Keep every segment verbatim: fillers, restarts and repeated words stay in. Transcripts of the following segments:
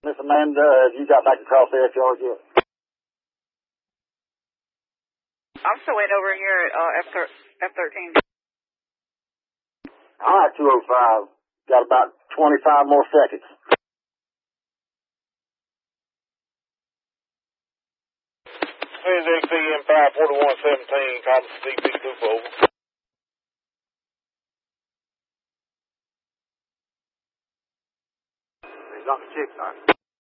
Miss Amanda, have you got back across the F yard yet? I'm still waiting over here at uh, F thirteen. All right, two oh five. Got about twenty-five more seconds. Here's X C M five forty-one seventeen, calling C P Cooper, over. He's on the chick, son.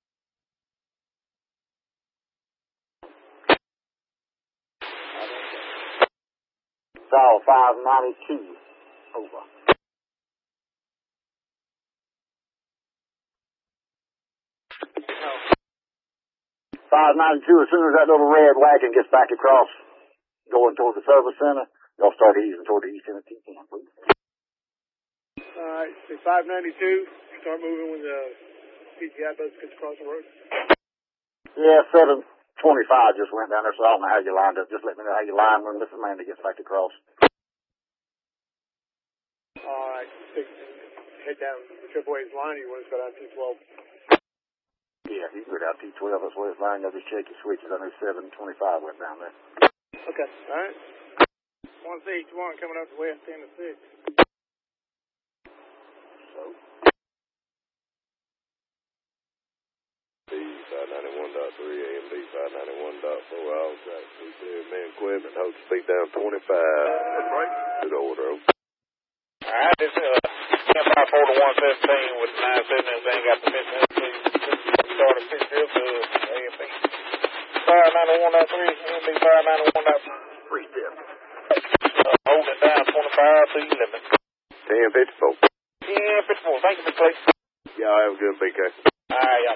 Saw five ninety-two, over. five ninety-two, as soon as that little red wagon gets back across, going toward the service center, y'all start easing toward the east end of T ten, please. All right, say five ninety-two, start moving when the P T I bus gets across the road. Yeah, seven twenty-five just went down there, so I don't know how you lined up. Just let me know how you line when Miss Amanda gets back across. All right, head down the Triple A's line, or you want to go down T twelve? Yeah, you can go down T twelve, that's where it's lined up. Just check your switches. I know seven twenty-five went down there. Okay, all right. one C H one coming up the west end of six. So. B five ninety-one point three, A M B five ninety-one point four, all traffic, we said, man, equipment, hold the speed down twenty-five. That's right. Good order, over. All right, this is uh, five forty-one seventeen with nine seven, everything got the mission. Started pitch real good, A M B five ninety-one point three, A M B five ninety-one point three. Free step. Uh, hold it down twenty-five to eleven. ten fifty-four. ten fifty-four, thank you, Mister Clay. Y'all have a good weekend. All right, y'all.